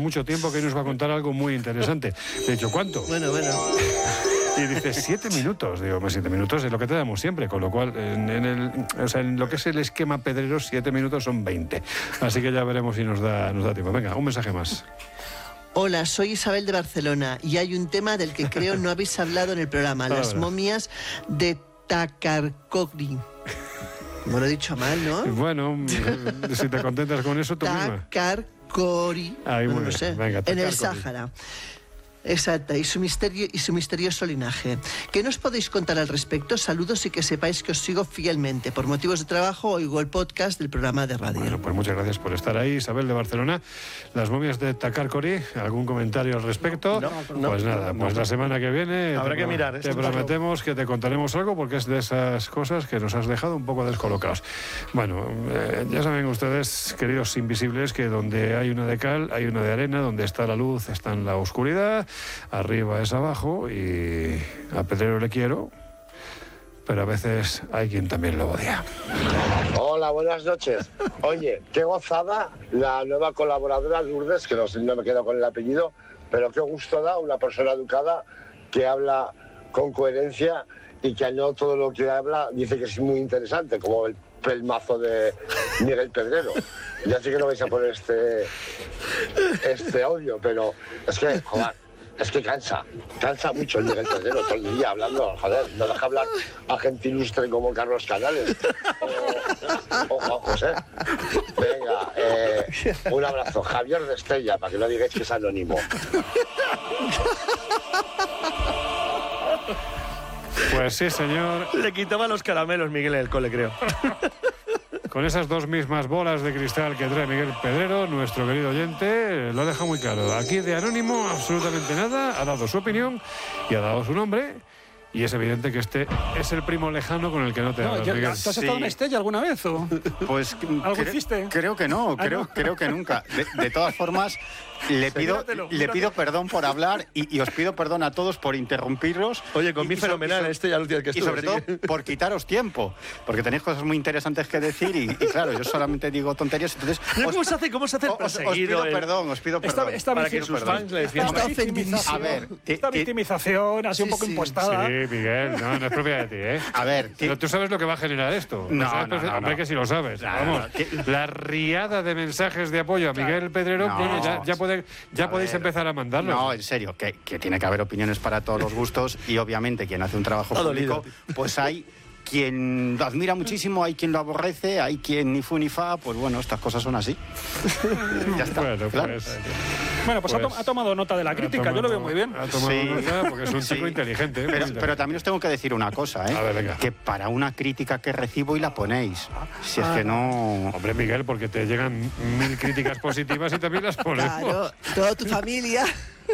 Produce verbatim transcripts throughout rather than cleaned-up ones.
mucho tiempo que nos va a contar algo muy interesante. Le he dicho, ¿cuánto? Bueno, bueno. Y dice, siete minutos. Digo, pues siete minutos es lo que te damos siempre, con lo cual, en, en, el, o sea, en lo que es el esquema Pedrero, siete minutos son veinte. Así que ya veremos si nos da, nos da tiempo. Venga, un mensaje más. Hola, soy Isabel de Barcelona y hay un tema del que creo no habéis hablado en el programa, las Ahora. momias de Tacarcogri. Me lo he dicho mal, ¿no? Bueno, si te contentas con eso, tú misma. Tacarcori. Ahí, muy no bien. sé. Venga, en el Tacarcori. Sáhara. Exacto, y su misterio y su misterioso linaje. ¿Qué nos podéis contar al respecto? Saludos y que sepáis que os sigo fielmente. Por motivos de trabajo oigo el podcast del programa de radio. Bueno, pues muchas gracias por estar ahí, Isabel de Barcelona. Las momias de Tacarcori, ¿algún comentario al respecto? No, no, pues nada, no, pues no. la semana que viene Habrá te, que mirar, te esto prometemos que te contaremos algo porque es de esas cosas que nos has dejado un poco descolocados. Bueno, eh, ya saben ustedes, queridos invisibles, que donde hay una de cal, hay una de arena, donde está la luz, está en la oscuridad, arriba es abajo y a Pedrero le quiero, pero a veces hay quien también lo odia. Hola, buenas noches. Oye, qué gozada la nueva colaboradora Lourdes, que no, sé, no me quedo con el apellido, pero qué gusto da una persona educada que habla con coherencia y que no todo lo que habla dice que es muy interesante, como el pelmazo de Miguel Pedrero. Ya sé que no vais a poner este, este audio, pero es que, joder, es que cansa, cansa mucho el Miguel Pedrero todo el día hablando, joder, no deja hablar a gente ilustre como Carlos Canales o, o Juan José. Venga, eh, un abrazo. Javier de Estella, para que no digáis que es anónimo. Pues sí, señor. Le quitaba los caramelos, Miguel, en el cole, creo. Con esas dos mismas bolas de cristal que trae Miguel Pedrero, nuestro querido oyente, lo deja muy claro. Aquí de anónimo absolutamente nada, ha dado su opinión y ha dado su nombre. Y es evidente que este es el primo lejano con el que no te No, hablas, yo- Miguel. ¿Tú has estado en Estella alguna vez? ¿O? Pues ¿Algo cre- hiciste? Creo que no, Ah, creo, ¿no? creo que nunca. De, de todas formas, le pido, míratelo, le míratelo. pido perdón por hablar y, y os pido perdón a todos por interrumpirlos. Oye, con Y- mí y so- fenomenal, y so- este ya lo tienes que Y estuvo, sobre así todo que- por quitaros tiempo, porque tenéis cosas muy interesantes que decir y, y claro, yo solamente digo tonterías, entonces... Mira os- ¿Cómo se hace, cómo se hace el os, os perseguido? pido el- perdón, os pido Esta, perdón. esta Para que victim- sus fans le defiendan. esta Hombre, victimización, a ver, ti- esta ti- victimización así un Sí, poco sí. impostada. Sí, Miguel, no, no es propia de ti, ¿eh? A ver, ti- Pero tú sabes lo que va a generar esto. No, Lo sabes no, perfecto- no, Hombre, no. que si lo sabes. Claro, Vamos, que- la riada de mensajes de apoyo a Miguel Pedrero, No. bueno, ya, ya, puede- ya A podéis ver, empezar a mandarlos. No, en serio, que, que tiene que haber opiniones para todos los gustos y obviamente quien hace un trabajo Ha público, dolido. pues hay quien lo admira muchísimo, hay quien lo aborrece, hay quien ni fu ni fa, pues bueno, estas cosas son así. Ya está. Bueno, claro. pues, Bueno, pues, ha, Pues- to- ha tomado nota de la ha crítica, yo lo veo tomado- muy bien. Ha tomado Sí. nota porque es un chico Sí. inteligente. ¿eh? Muy Pero, inteligente. pero también os tengo que decir una cosa, ¿eh? A ver, venga. Que para una crítica que recibo y la ponéis. Si es que no... Hombre, Miguel, porque te llegan mil críticas positivas y también las ponemos. Claro, toda tu familia.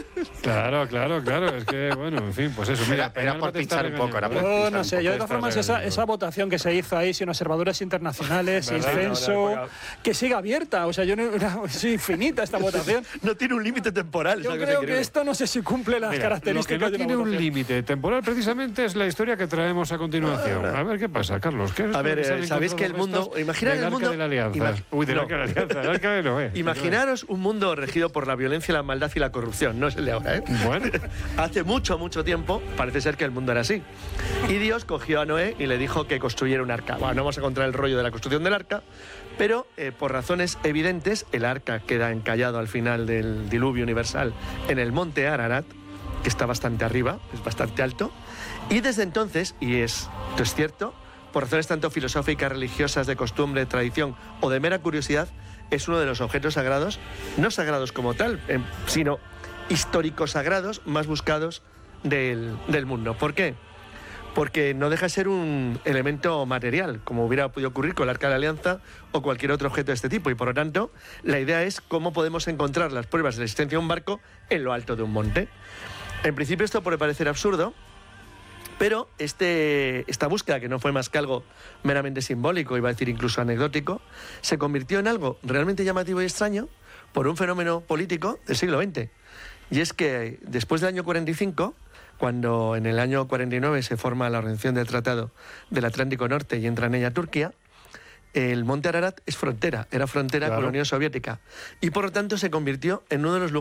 Claro, claro, claro. Es que, bueno, en fin, pues eso. Mira, Era- era Peñalba por te está pinchar un poco, era regañando, por ¿eh? Yo pinchar no un sé, poco. yo de Te todas está formas esa, regañando. esa votación que se hizo ahí sin observadores internacionales, sin ¿Verdad? censo, No, no, no, no. que siga abierta, o sea, yo no, no- es infinita esta votación. No tiene un límite temporal. Yo ¿sabes qué creo te que quiero esto no sé si cumple las Mira, lo que características no de una tiene un votación. límite temporal precisamente es la historia que traemos a continuación. A ver qué pasa, Carlos. ¿Qué es A lo ver, que se han eh, ¿sabéis que el encontrado mundo- estos imaginad del el Arca mundo- de la Alianza? Imag- Uy, del no. Arca de la Alianza, el Arca de Noé. Imaginaros un mundo regido por la violencia, la maldad y la corrupción. No es el de ahora, ¿eh? Bueno, Hace mucho, mucho tiempo parece ser que el mundo era así. Y Dios cogió a Noé y le dijo que construyera un arca. Bueno, no vamos a contar el rollo de la construcción del arca, pero eh, por razones evidentes el arca queda encallado al final del diluvio universal en el monte Ararat, que está bastante arriba, es bastante alto. Y desde entonces, y es, esto es cierto, por razones tanto filosóficas, religiosas, de costumbre, tradición o de mera curiosidad, es uno de los objetos sagrados, no sagrados como tal, eh, sino históricos sagrados más buscados del, del mundo. ¿Por qué? Porque no deja de ser un elemento material, como hubiera podido ocurrir con el Arca de la Alianza o cualquier otro objeto de este tipo. Y por lo tanto, la idea es cómo podemos encontrar las pruebas de la existencia de un barco en lo alto de un monte. En principio esto puede parecer absurdo, pero este, esta búsqueda, que no fue más que algo meramente simbólico, iba a decir incluso anecdótico, se convirtió en algo realmente llamativo y extraño por un fenómeno político del siglo veinte. Y es que después del año cuarenta y cinco, cuando en el año cuarenta y nueve se forma la Organización del Tratado del Atlántico Norte y entra en ella Turquía, el monte Ararat es frontera, era frontera Claro. con la Unión Soviética. Y por lo tanto se convirtió en uno de los lugares